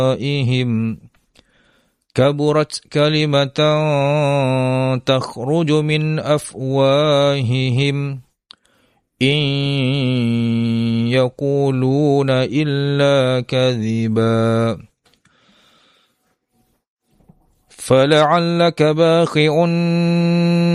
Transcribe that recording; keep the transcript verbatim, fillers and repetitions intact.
أفواههم كبرت كلمة تخرج من أفواههم إن يقولون إلا كذبا فلعلك باخع